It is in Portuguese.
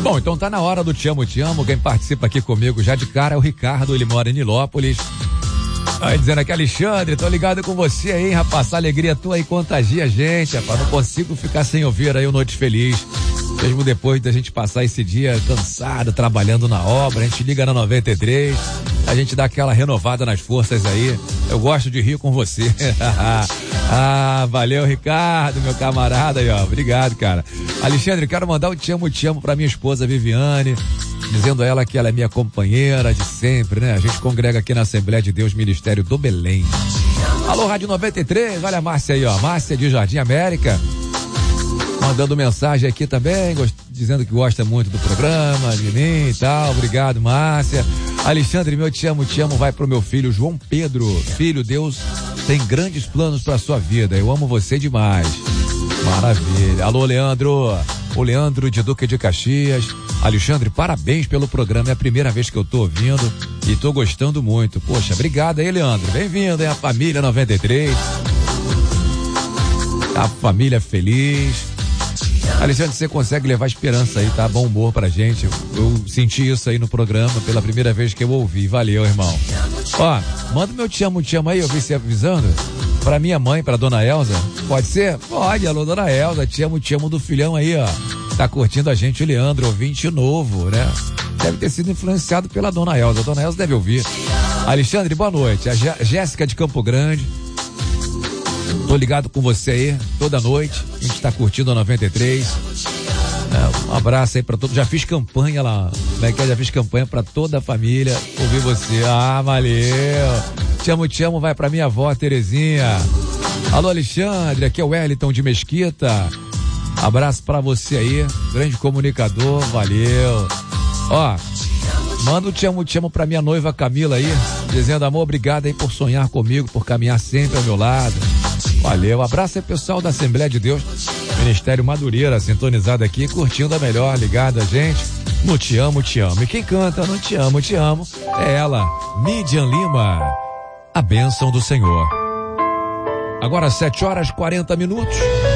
Bom, então tá na hora do Te Amo, Te Amo. Quem participa aqui comigo já de cara é o Ricardo, ele mora em Nilópolis. Aí dizendo aqui, Alexandre, tô ligado com você aí, hein, rapaz, a alegria tua aí contagia a gente, rapaz, não consigo ficar sem ouvir aí o Noite Feliz. Mesmo depois da gente passar esse dia cansado, trabalhando na obra, a gente liga na 93, a gente dá aquela renovada nas forças aí. Eu gosto de rir com você. Ah, valeu, Ricardo, meu camarada aí, ó. Obrigado, cara. Alexandre, quero mandar um te amo pra minha esposa Viviane, dizendo a ela que ela é minha companheira de sempre, né? A gente congrega aqui na Assembleia de Deus, Ministério do Belém. Alô, Rádio 93, olha a Márcia aí, ó. Márcia de Jardim América, mandando mensagem aqui também, dizendo que gosta muito do programa, de mim e tal. Obrigado, Márcia. Alexandre, meu te amo vai pro meu filho João Pedro. Filho, Deus tem grandes planos pra sua vida. Eu amo você demais. Maravilha. Alô, Leandro. O Leandro de Duque de Caxias. Alexandre, parabéns pelo programa. É a primeira vez que eu tô ouvindo e tô gostando muito. Poxa, obrigado aí, Leandro. Bem-vindo, hein? A família 93. A família feliz. Alexandre, você consegue levar esperança aí, tá? Bom humor pra gente. Eu senti isso aí no programa pela primeira vez que eu ouvi. Valeu, irmão. Ó, manda meu te amo aí, eu vi você avisando. Pra minha mãe, pra dona Elza. Pode ser? Pode, alô, dona Elza. Te amo do filhão aí, ó. Tá curtindo a gente, o Leandro, ouvinte novo, né? Deve ter sido influenciado pela dona Elza. A dona Elza deve ouvir. Alexandre, boa noite. A Jéssica de Campo Grande. Tô ligado com você aí toda noite. A gente tá curtindo a 93. Um abraço aí pra todos. Já fiz campanha lá. Já fiz campanha pra toda a família ouvir você. Ah, valeu. Te amo, vai pra minha avó, Terezinha. Alô, Alexandre, aqui é o Wellington de Mesquita. Abraço pra você aí, grande comunicador, valeu. Ó, manda o te amo pra minha noiva Camila aí, dizendo, amor, obrigado aí por sonhar comigo, por caminhar sempre ao meu lado. Valeu, abraço aí pessoal da Assembleia de Deus, Ministério Madureira, sintonizado aqui, curtindo a melhor, ligado a gente no Te Amo. E quem canta no Te Amo é ela, Midian Lima, a bênção do Senhor. Agora 7h40.